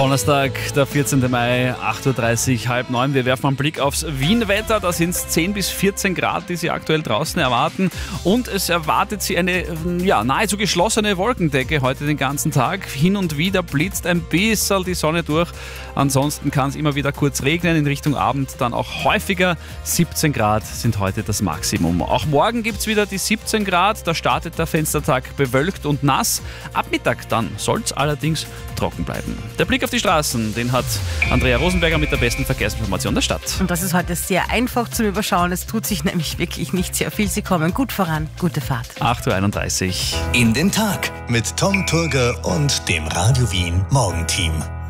Donnerstag, der 14. Mai, 8.30 Uhr, halb neun. Wir werfen einen Blick aufs Wien-Wetter. Da sind es 10 bis 14 Grad, die Sie aktuell draußen erwarten. Und es erwartet Sie eine nahezu geschlossene Wolkendecke heute den ganzen Tag. Hin und wieder blitzt ein bisschen die Sonne durch. Ansonsten kann es immer wieder kurz regnen, in Richtung Abend dann auch häufiger. 17 Grad sind heute das Maximum. Auch morgen gibt es wieder die 17 Grad. Da startet der Fenstertag bewölkt und nass. Ab Mittag dann soll es allerdings trocken bleiben. Der Blick auf die Straßen, den hat Andrea Rosenberger mit der besten Verkehrsinformation der Stadt. Und das ist heute sehr einfach zum Überschauen. Es tut sich nämlich wirklich nicht sehr viel. Sie kommen gut voran. Gute Fahrt. 8.31 Uhr. In den Tag mit Tom Turger und dem Radio Wien Morgenteam.